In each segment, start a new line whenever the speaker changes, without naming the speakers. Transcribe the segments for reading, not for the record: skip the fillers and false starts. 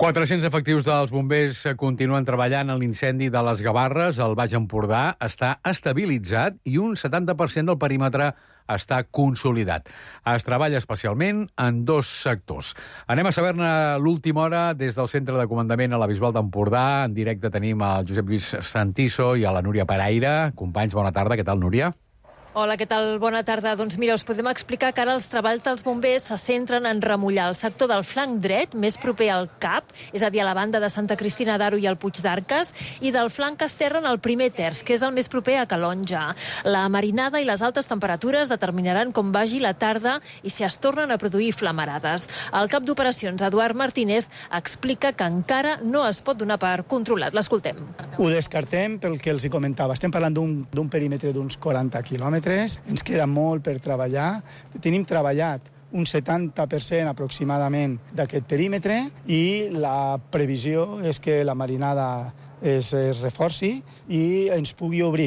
400 efectius dels bombers continuen treballant en l'incendi de les Gavarres. El Baix Empordà està estabilitzat i un 70% del perímetre està consolidat. Es treballa especialment en dos sectors. Anem a saber-ne l'última hora des del Centre de Comandament a la Bisbal d'Empordà. En directe tenim el Josep Lluís Santiso i a la Núria Pereira. Companys, bona tarda. Què tal, Núria?
Hola, què tal? Bona tarda. Doncs mira, us podem explicar que ara els treballs dels bombers se centren en remullar el sector del flanc dret, més proper al CAP, és a dir, a la banda de Santa Cristina d'Aro i el Puig d'Arques, i del flanc esquerre en el primer terç, que és el més proper a Calonja. La marinada i les altes temperatures determinaran com vagi la tarda i si es tornen a produir flamarades. El cap d'operacions, Eduard Martínez, explica que encara no es pot donar per controlat. L'escoltem.
Ho descartem pel que els comentava. Estem parlant d'un perímetre d'uns 40 quilòmetres. Ens queda molt per treballar. Tenim treballat un 70% aproximadament d'aquest perímetre i la previsió és que la marinada es reforci i ens pugui obrir.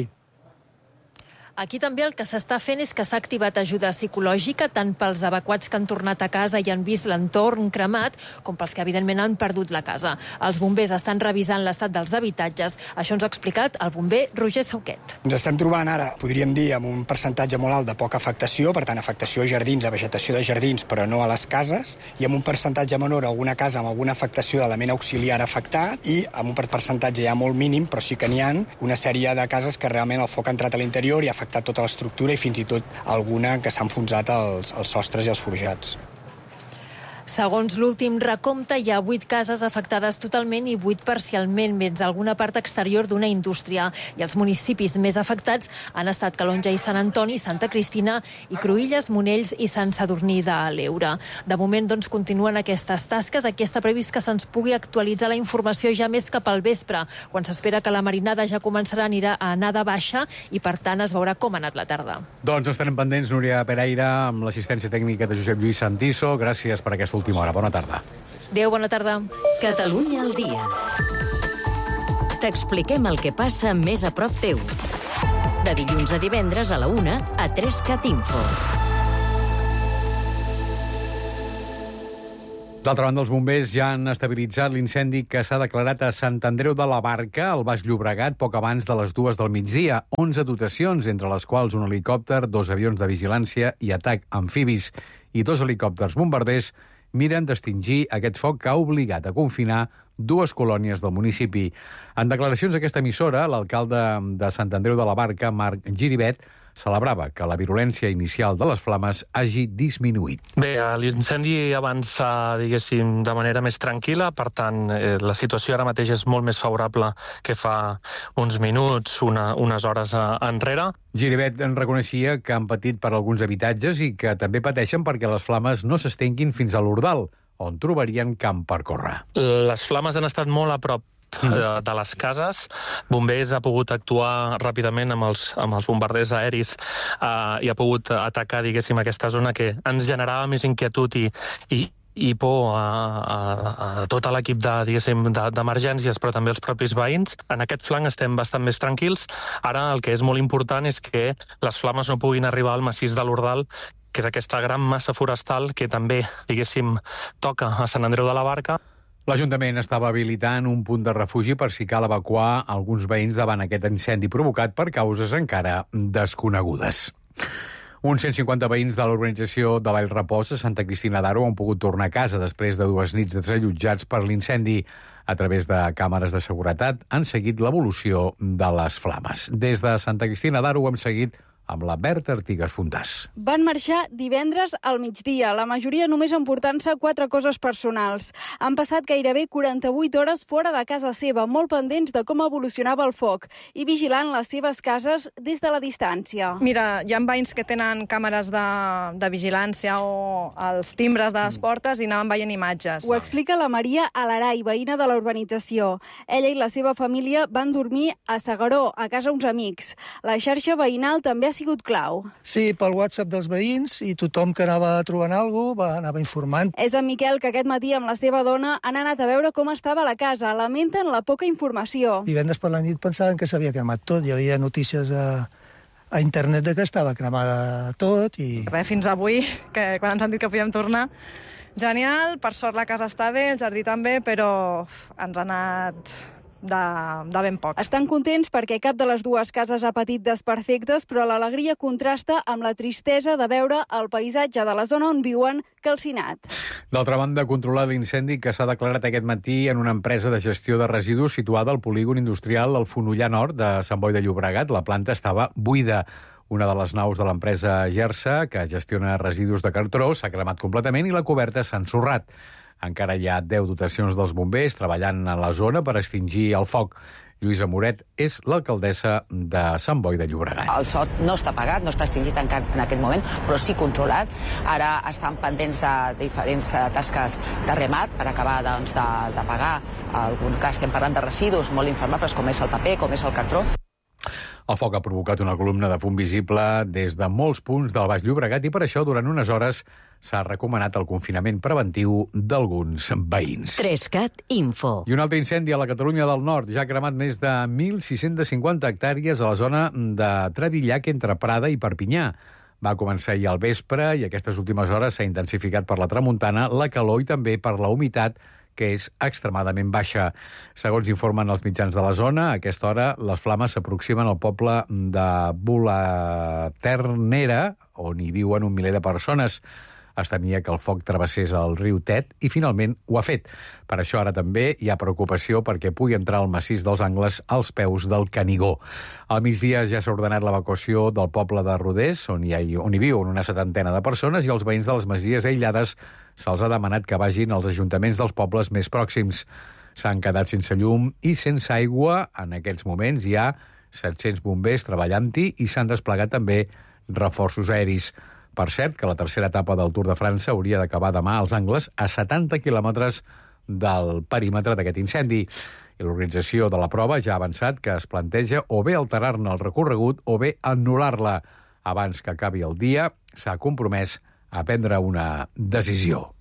Aquí també el que s'està fent és que s'ha activat ajuda psicològica tant pels evacuats que han tornat a casa i han vist l'entorn cremat, com pels que evidentment han perdut la casa. Els bombers estan revisant l'estat dels habitatges. Això ens ha explicat el bomber Roger Sauquet.
Ens estem trobant ara, podríem dir, amb un percentatge molt alt de poca afectació, per tant, afectació a jardins, a vegetació de jardins, però no a les cases, i amb un percentatge menor a alguna casa amb alguna afectació d'element auxiliar afectat, i amb un percentatge ja molt mínim, però sí que n'hi ha una sèrie de cases que realment el foc ha entrat a l'interior i ha afectat tota l'estructura i fins i tot alguna que s'ha enfonsat els sostres i els forjats.
Segons l'últim recompte, hi ha 8 cases afectades totalment i 8 parcialment, més alguna part exterior d'una indústria. I els municipis més afectats han estat Calonja i Sant Antoni, Santa Cristina i Cruïlles, Monells i Sant Sadurní de l'Eure. De moment, doncs, continuen aquestes tasques. Aquí està previst que se'ns pugui actualitzar la informació ja més cap al vespre, quan s'espera que la marinada ja començarà a anar de baixa i, per tant, es veurà com ha anat la tarda.
Doncs estarem pendents, Núria Pereira, amb l'assistència tècnica de Josep Lluís Santiso. Gràcies per aquesta última hora. Bona tarda.
Adéu, bona tarda.
Catalunya al dia. T'expliquem el que passa més a prop teu. De dilluns a divendres a la 1 a 3CAT Info.
D'altra banda, els bombers ja han estabilitzat l'incendi que s'ha declarat a Sant Andreu de la Barca, al Baix Llobregat, poc abans de les 2 del migdia. 11 dotacions, entre les quals un helicòpter, 2 avions de vigilància i atac amfibis i 2 helicòpters bombarders, miren d'extingir aquest foc que ha obligat a confinar 2 colònies del municipi. En declaracions a aquesta emissora, l'alcalde de Sant Andreu de la Barca, Marc Giribet, celebrava que la virulència inicial de les flames hagi disminuït.
Bé, l'incendi avança, diguéssim, de manera més tranquil·la, per tant, la situació ara mateix és molt més favorable que fa uns minuts, unes hores enrere.
Giribet en reconeixia que han patit per alguns habitatges i que també pateixen perquè les flames no s'estenguin fins a l'Ordal, on trobarien camp per córrer.
Les flames han estat molt a prop de les cases. Bombers ha pogut actuar ràpidament amb els bombarders aeris i ha pogut atacar, diguéssim, aquesta zona que ens generava més inquietud i por a tot l'equip d'emergències, però també els propis veïns. En aquest flanc estem bastant més tranquils. Ara el que és molt important és que les flames no puguin arribar al massís de l'Ordal, que és aquesta gran massa forestal que també, diguéssim, toca a Sant Andreu de la Barca.
L'Ajuntament estava habilitant un punt de refugi per si cal evacuar alguns veïns davant aquest incendi provocat per causes encara desconegudes. Uns 150 veïns de l'urbanització de Vall Repòs a Santa Cristina d'Aro han pogut tornar a casa després de 2 nits desallotjats per l'incendi. A través de càmeres de seguretat han seguit l'evolució de les flames. Des de Santa Cristina d'Aro ho hem seguit amb la Berta Artigas Fontàs.
Van marxar divendres al migdia, la majoria només emportant-se 4 coses personals. Han passat gairebé 48 hores fora de casa seva, molt pendents de com evolucionava el foc i vigilant les seves cases des de la distància.
Mira, hi ha veïns que tenen càmeres de vigilància o els timbres de les portes i anaven veient imatges.
Ho explica la Maria Alaray, veïna de la urbanització. Ella i la seva família van dormir a S'Agaró, a casa uns amics. La xarxa veïnal també ha sigut clau.
Sí, pel WhatsApp dels veïns i tothom que anava trobant alguna cosa anava informant.
És en Miquel que aquest matí amb la seva dona han anat a veure com estava la casa. Lamenten la poca informació.
Divendres per la nit pensaven que s'havia cremat tot. Hi havia notícies a internet de que estava cremada tot i...
Res, fins avui, que quan ens han dit que podíem tornar, Genial, per sort la casa està bé, el jardí també, però ens ha anat de ben poc.
Estan contents perquè cap de les dues cases ha patit desperfectes, però l'alegria contrasta amb la tristesa de veure el paisatge de la zona on viuen calcinat.
D'altra banda, controlar l'incendi que s'ha declarat aquest matí en una empresa de gestió de residus situada al polígon industrial al Fonollar Nord de Sant Boi de Llobregat. La planta estava buida. Una de les naus de l'empresa Gersa, que gestiona residus de cartró, s'ha cremat completament i la coberta s'ha ensorrat. Encara hi ha 10 dotacions dels bombers treballant a la zona per extingir el foc. Lluïsa Moret és l'alcaldessa de Sant Boi de Llobregat.
El foc no està apagat, no està extingit encara en aquest moment, però sí controlat. Ara estan pendents de diferents tasques de remat per acabar d'apagar algun cas. Estem parlant de residus molt inflamables, com és el paper, com és el cartró.
El foc ha provocat una columna de fum visible des de molts punts del Baix Llobregat i per això durant unes hores s'ha recomanat el confinament preventiu d'alguns veïns.
3CAT Info.
I un altre incendi a la Catalunya del Nord. Ja ha cremat més de 1.650 hectàrees a la zona de Trevillac entre Prada i Perpinyà. Va començar ahir al vespre i aquestes últimes hores s'ha intensificat per la tramuntana, la calor i també per la humitat, que és extremadament baixa. Segons informen els mitjans de la zona, a aquesta hora les flames s'aproximen al poble de Bulaternera, on hi viuen 1 miler de persones. Es temia que el foc travessés el riu Tet i finalment ho ha fet. Per això ara també hi ha preocupació perquè pugui entrar al massís dels Angles als peus del Canigó. Al migdia ja s'ha ordenat l'evacuació del poble de Rodés, on hi viuen una 70 de persones, i els veïns de les masies aïllades se'ls ha demanat que vagin als ajuntaments dels pobles més pròxims. S'han quedat sense llum i sense aigua. En aquests moments hi ha 700 bombers treballant-hi i s'han desplegat també reforços aeris. Per cert, que la tercera etapa del Tour de França hauria d'acabar demà als Angles, a 70 quilòmetres del perímetre d'aquest incendi. I l'organització de la prova ja ha avançat que es planteja o bé alterar-ne el recorregut o bé anul·lar-la. Abans que acabi el dia, s'ha compromès a prendre una decisió.